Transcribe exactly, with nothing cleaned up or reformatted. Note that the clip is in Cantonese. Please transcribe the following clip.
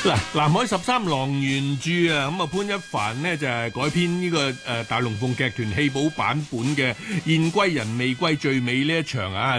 嗱，南海十三郎原著啊，咁啊潘一帆呢就係改編呢個誒大龍鳳劇團戲寶版本嘅《燕歸人未歸最美》呢一場啊。